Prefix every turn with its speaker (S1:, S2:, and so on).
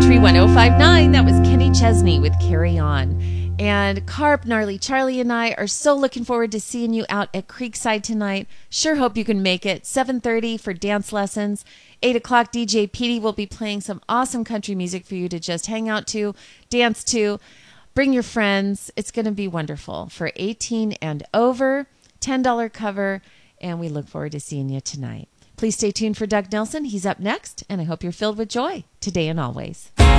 S1: Country 1059. That was Kenny Chesney with Carry On. And Carp, Gnarly Charlie, and I are so looking forward to seeing you out at Creekside tonight. Sure hope you can make it. 7:30 for dance lessons. 8 o'clock, DJ Petey will be playing some awesome country music for you to just hang out to, dance to. Bring your friends. It's going to be wonderful. For 18 and over, $10 cover, and we look forward to seeing you tonight. Please stay tuned for Doug Nelson. He's up next, and I hope you're filled with joy today and always.